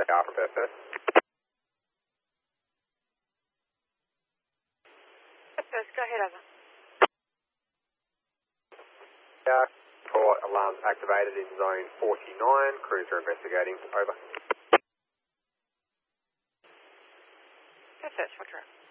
Alpha Perfect. First, go ahead, over. Report alarms activated in zone 49. Crews are investigating. Over. Go first, Roger.